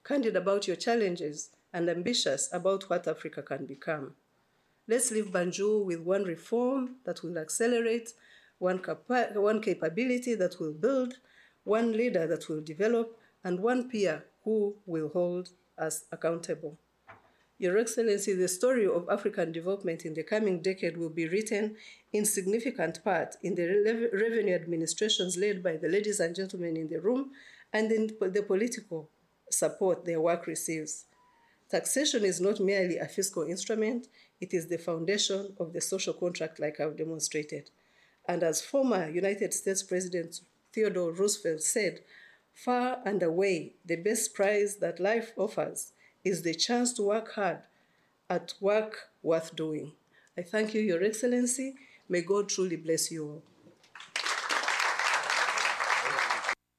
candid about your challenges, and ambitious about what Africa can become. Let's leave Banjul with one reform that will accelerate, one capability that will build, one leader that will develop, and one peer who will hold us accountable. Your Excellency, the story of African development in the coming decade will be written in significant part in the revenue administrations led by the ladies and gentlemen in the room and in the political support their work receives. Taxation is not merely a fiscal instrument, it is the foundation of the social contract like I've demonstrated. And as former United States President Theodore Roosevelt said, far and away, the best prize that life offers is the chance to work hard at work worth doing. I thank you, Your Excellency. May God truly bless you all.